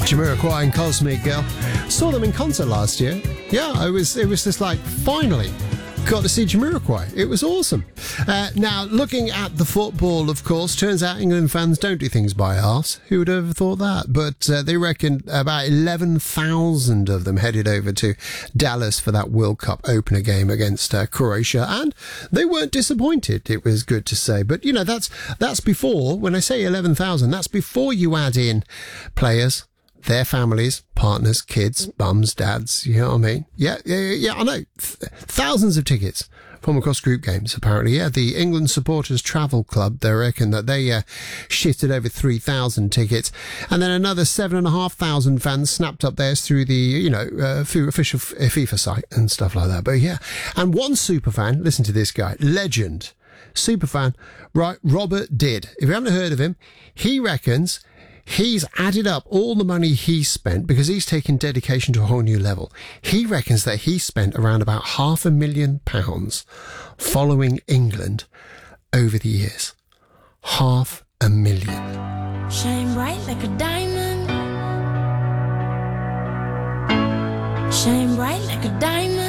Jamiroquai and Cosmic Girl. Saw them in concert last year. Yeah, it was just like, finally got to see Jamiroquai. It was awesome. Now, looking at the football, of course, turns out England fans don't do things by arse. Who would have ever thought that? But they reckon about 11,000 of them headed over to Dallas for that World Cup opener game against Croatia, and they weren't disappointed. It was good to say. But, you know, that's before, when I say 11,000, that's before you add in players, their families, partners, kids, mums, dads, you know what I mean? Yeah, I know. Thousands of tickets from across group games, apparently. Yeah, the England Supporters Travel Club, they reckon that they shifted over 3,000 tickets. And then another 7,500 fans snapped up theirs through the, official FIFA site and stuff like that. But yeah, and one superfan, listen to this guy, legend, superfan, right, Robert Did. If you haven't heard of him, he reckons he's added up all the money he spent because he's taken dedication to a whole new level. He reckons that he spent around about £500,000 following England over the years. £500,000. Shine bright like a diamond. Shine bright like a diamond.